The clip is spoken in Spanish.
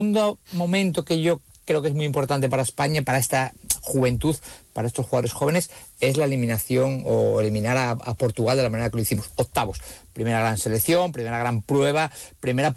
segundo momento que yo creo que es muy importante para España, para esta juventud, para estos jugadores jóvenes, es la eliminación o eliminar a Portugal de la manera que lo hicimos. Octavos, primera gran selección, primera gran prueba, primera